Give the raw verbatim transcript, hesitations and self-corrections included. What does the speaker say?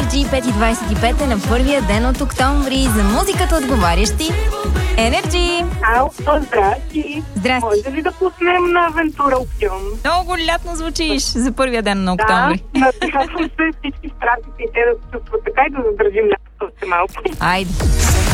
Energy, пет и двайсет и пет е на първия ден от октомври. За музиката отговарящи Energy! Ало, здрасти! Здрасти! Може ли да пуснем на Авентура Опцион? Много лятно звучиш за първия ден на октомври. Да, надявам се всички стратите и те да се чувстват така и да задържим лятото още малко. Айде!